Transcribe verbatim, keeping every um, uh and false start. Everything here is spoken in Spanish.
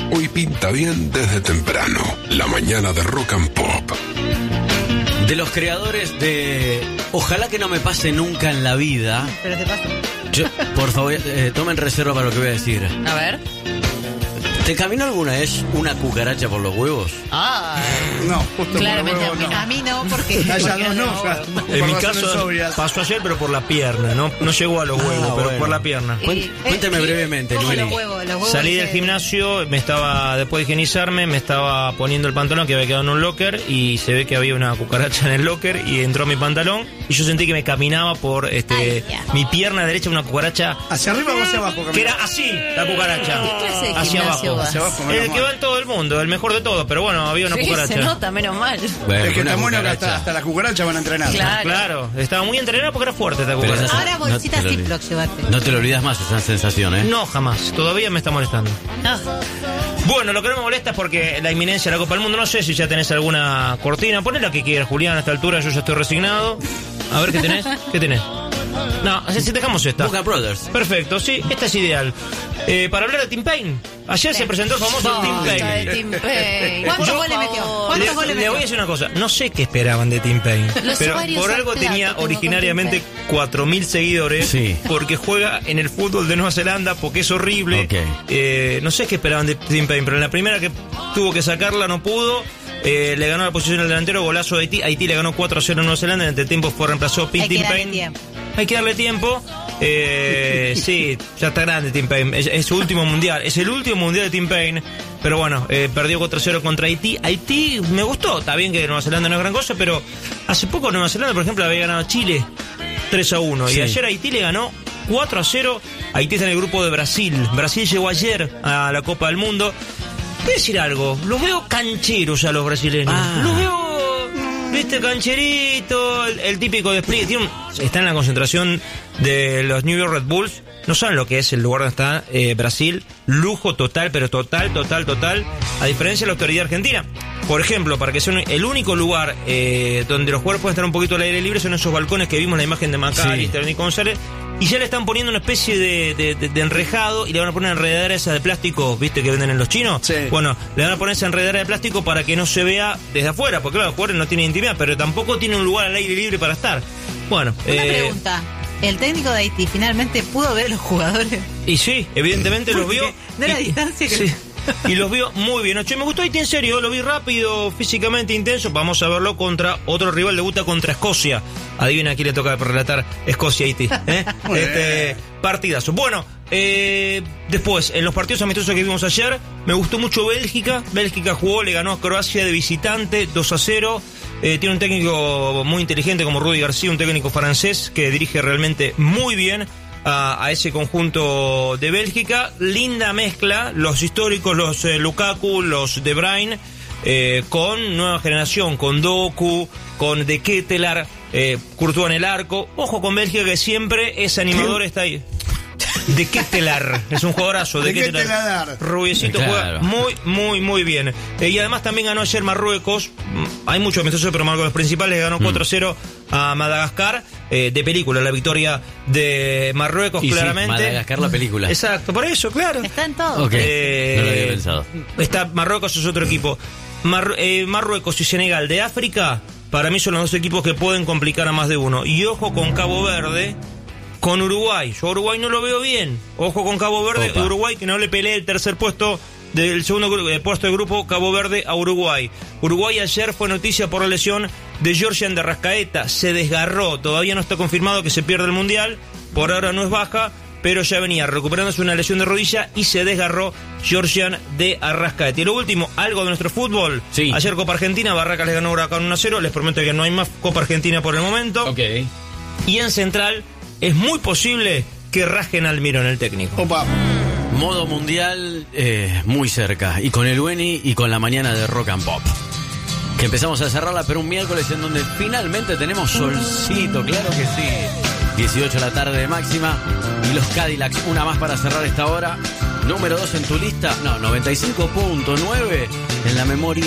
Hoy pinta bien desde temprano. La mañana de Rock and Pop. De los creadores de Ojalá que no me pase nunca en la vida. Pero te pasa. Yo, por favor, eh, tomen reserva para lo que voy a decir. A ver. ¿Te caminó alguna vez una cucaracha por los huevos? Ah. No, justo Claramente por los huevos, a, mí, no. a mí no, porque... Allá porque no, no, no, ya. no. Por En mi razones caso obvias. pasó ayer, pero por la pierna, no, no llegó a los huevos, Ah, pero bueno. por la pierna. Cuen- Eh, cuénteme eh, brevemente, ¿cómo Lueli. los huevos? Los huevos Salí ese- del gimnasio, me estaba, después de higienizarme, me estaba poniendo el pantalón que había quedado en un locker y se ve que había una cucaracha en el locker y entró mi pantalón y yo sentí que me caminaba por este Ay, ya. mi pierna derecha una cucaracha ¿Hacia arriba o hacia abajo? que era así, la cucaracha. ¿Qué clase de Hacia gimnasio abajo. vas? Hacia abajo, El menos que mal. va en todo el mundo, el mejor de todos, pero bueno, había una Sí, cucaracha. se nota, menos mal. Bueno, Es que una está bueno que cucaracha. hasta, hasta las cucarachas van a entrenar. Claro. Claro, estaba muy entrenado porque era fuerte esta Pero cucaracha. esa- Ahora bolsitas No te lo Ziploc llevate. No te lo olvidas más esa sensación, ¿eh? No, jamás. Todavía me está molestando. Ah. Bueno, lo que no me molesta es porque la inminencia de la Copa del Mundo, no sé si ya tenés alguna cortina. Poné la que quieras, Julián, a esta altura yo ya estoy resignado. A ver, ¿qué tenés? ¿Qué tenés? No, así si dejamos esta. Boca Brothers. Perfecto, sí, esta es ideal. Eh, para hablar de Tim Payne. Ayer se presentó el famoso Tim Basta de Payne. Tim Payne. ¿Cuántos Yo- goles metió? Le, ¿Cuántos goles le metió? voy a decir una cosa, no sé qué esperaban de Tim Payne, Los pero ovarios por a algo plato tenía tengo originariamente con Tim cuatro mil seguidores, Sí. porque juega en el fútbol de Nueva Zelanda, porque es horrible. Ok. Eh, no sé qué esperaban de Tim Payne, pero en la primera que tuvo que sacarla no pudo. Eh, le ganó la posición al delantero, golazo de Haití. Haití le ganó cuatro a cero a Nueva Zelanda, en este tiempo fue reemplazado Hay que Tim darle Payne. tiempo. Hay que darle tiempo. Eh, sí, ya está grande Tim Payne. Es, es su último mundial. Es el último mundial de Tim Payne. Pero bueno, eh, perdió cuatro a cero contra Haití. Haití me gustó. Está bien que Nueva Zelanda no es gran cosa, pero hace poco Nueva Zelanda, por ejemplo, había ganado a Chile tres a uno. Sí. Y ayer Haití le ganó cuatro a cero. Haití está en el grupo de Brasil. Brasil llegó ayer a la Copa del Mundo. Voy a decir algo. Los veo cancheros a los brasileños. Ah. Los veo... ¿Viste? Cancherito, el, el típico despliegue. Tiene un- está en la concentración de los New York Red Bulls. No saben lo que es el lugar donde está eh, Brasil. Lujo total, pero total, total, total. A diferencia de la autoridad argentina. Por ejemplo, para que sea un- el único lugar eh, donde los jugadores pueden estar un poquito al aire libre son esos balcones que vimos en la imagen de McAllister, Sí. Nico González. Y ya le están poniendo una especie de, de, de- de enrejado y le van a poner enredadera esa de plástico, ¿viste? Que venden en los chinos. Sí. Bueno, le van a poner esa enredadera de plástico para que no se vea desde afuera, porque claro, los jugadores no tienen intimidad, pero tampoco tiene un lugar al aire libre para estar. Bueno, Una eh, pregunta. ¿El técnico de Haití finalmente pudo ver a los jugadores? y sí, evidentemente los vio. de la y- distancia que- sí, y los vio muy bien. Che, me gustó Haití en serio, lo vi rápido, físicamente intenso. Vamos a verlo contra otro rival, debuta contra Escocia. Adivina a quién le toca relatar Escocia-Haití. ¿eh? Muy este bien. partidazo. Bueno, eh, después, en los partidos amistosos que vimos ayer, me gustó mucho Bélgica. Bélgica jugó, le ganó a Croacia de visitante dos a cero. Eh, tiene un técnico muy inteligente como Rudy García, un técnico francés que dirige realmente muy bien a, a ese conjunto de Bélgica. Linda mezcla, los históricos, los eh, Lukaku, los De Bruyne, eh, con nueva generación, con Doku, con De Ketelaar, eh, Courtois en el arco. Ojo con Bélgica, que siempre ese animador está ahí. De Ketelaar, es un jugadorazo. De, De Ketelaar. Rubiecito, Claro. juega muy, muy, muy bien. Eh, y además también ganó ayer Marruecos. Mm, Hay muchos amistosos, pero Marruecos los principales ganó cuatro a cero a Madagascar. Eh, de película, la victoria de Marruecos, Y sí, claramente. Madagascar, la película. Exacto, por eso, claro. Está en todo. Ok, Eh, no lo había pensado. Está Marruecos, es otro equipo. Mar- eh, Marruecos y Senegal de África, para mí son los dos equipos que pueden complicar a más de uno. Y ojo con Cabo Verde, con Uruguay. Yo a Uruguay no lo veo bien. Ojo con Cabo Verde, Opa. Uruguay que no le pelee el tercer puesto del segundo gru- eh, puesto de grupo, Cabo Verde a Uruguay. Uruguay ayer fue noticia por la lesión de Georgian de Arrascaeta. Se desgarró, todavía no está confirmado que se pierde el Mundial. Por ahora no es baja, pero ya venía recuperándose una lesión de rodilla y se desgarró Georgian de Arrascaeta. Y lo último, algo de nuestro fútbol. Sí. Ayer Copa Argentina, Barracas le ganó a Huracán uno a cero. Les prometo que no hay más Copa Argentina por el momento. Ok. Y en Central es muy posible que rasguen al Mirón el técnico. Opa. Modo mundial eh, muy cerca. Y con el Weni y con la mañana de Rock and Pop. Que empezamos a cerrarla, pero un miércoles en donde finalmente tenemos solcito, claro que sí. dieciocho de la tarde de máxima. Y los Cadillacs, una más para cerrar esta hora. Número dos en tu lista. No, noventa y cinco punto nueve en la memoria.